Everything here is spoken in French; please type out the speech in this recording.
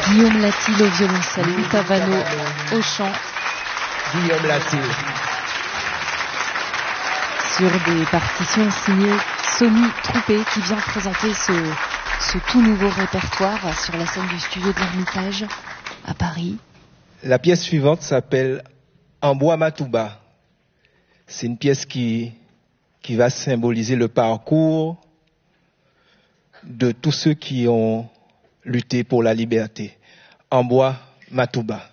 Guillaume Latil au violoncelle, Lou Pavano au chant. Guillaume Latil. Sur des partitions signées Sony Troupé qui vient présenter ce tout nouveau répertoire sur la scène du studio de l'Ermitage à Paris. La pièce suivante s'appelle En bois Matouba. C'est une pièce qui va symboliser le parcours de tous ceux qui ont lutté pour la liberté. En bois Matouba.